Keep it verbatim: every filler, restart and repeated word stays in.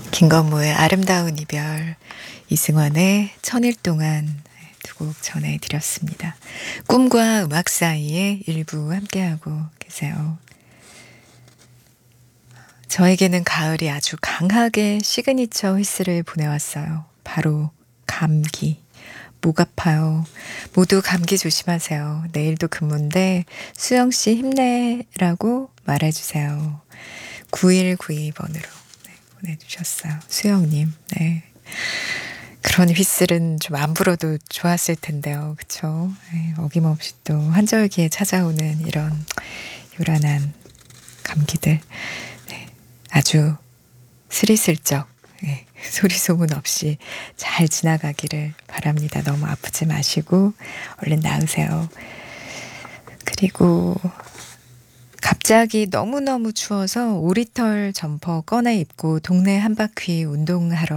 김건모의 아름다운 이별, 이승환의 천일 동안 두 곡 전해드렸습니다. 꿈과 음악 사이에 일부 함께하고 계세요. 저에게는 가을이 아주 강하게 시그니처 휘스를 보내왔어요. 바로 감기. 목 아파요. 모두 감기 조심하세요. 내일도 근무인데 수영씨 힘내라고 말해주세요. 구일구이 번으로 네, 보내주셨어요. 수영님. 네. 그런 휘슬은 좀 안 불어도 좋았을 텐데요. 그쵸? 네, 어김없이 또 한절기에 찾아오는 이런 요란한 감기들. 네, 아주 스리슬쩍 네, 소리 소문 없이 잘 지나가기를 바랍니다. 너무 아프지 마시고 얼른 나으세요. 그리고 갑자기 너무너무 추워서 오리털 점퍼 꺼내 입고 동네 한 바퀴 운동하러